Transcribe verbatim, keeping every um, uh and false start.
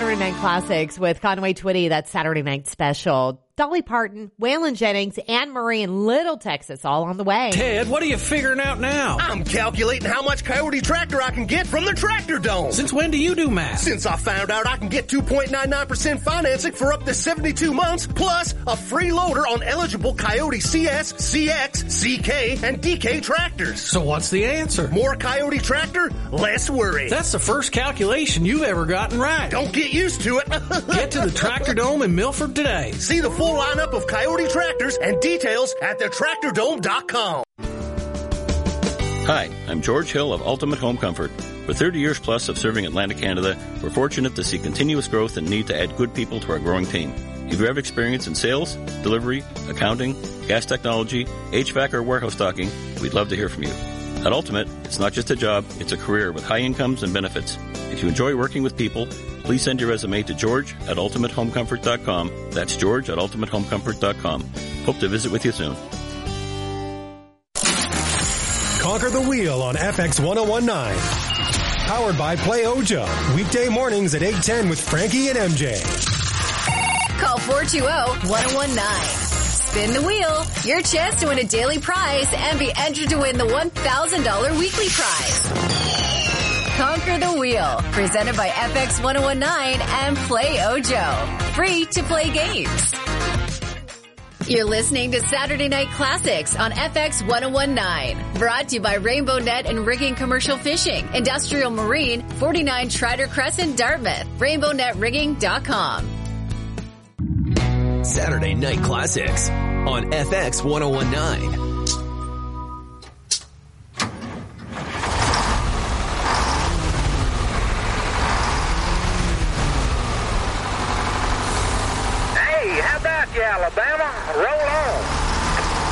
Saturday Night Classics with Conway Twitty. That's Saturday Night Special. Dolly Parton, Waylon Jennings, Anne Marie in Little Texas, all on the way. Ted, what are you figuring out now? I'm calculating how much Coyote Tractor I can get from the Tractor Dome. Since when do you do math? Since I found out I can get two point nine nine percent financing for up to seventy-two months, plus a free loader on eligible Coyote C S, C X, C K, and D K tractors. So what's the answer? More Coyote Tractor, less worry. That's the first calculation you've ever gotten right. Don't get used to it. Get to the Tractor Dome in Milford today. See the full lineup of Coyote tractors and details at the tractor dome dot com. Hi, I'm George Hill of Ultimate Home Comfort. For thirty years plus of serving Atlantic Canada, we're fortunate to see continuous growth and need to add good people to our growing team. If you have experience in sales, delivery, accounting, gas technology, H V A C, or warehouse stocking, we'd love to hear from you. At Ultimate, it's not just a job, it's a career with high incomes and benefits. If you enjoy working with people, please send your resume to George at ultimate home comfort dot com. That's George at ultimate home comfort dot com. Hope to visit with you soon. Conquer the Wheel on F X one oh one point nine. Powered by Play Ojo. Weekday mornings at eight ten with Frankie and M J. Call four two zero, one oh one nine. Spin the wheel. Your chance to win a daily prize and be entered to win the one thousand dollars weekly prize. Conquer the Wheel. Presented by F X one oh one nine and Play Ojo. Free to play games. You're listening to Saturday Night Classics on F X one oh one nine. Brought to you by Rainbow Net and Rigging Commercial Fishing, Industrial Marine, forty-nine Trider Crescent, Dartmouth. rainbow net rigging dot com. Saturday Night Classics on F X one oh one nine. Hey, how about you, Alabama? Roll on.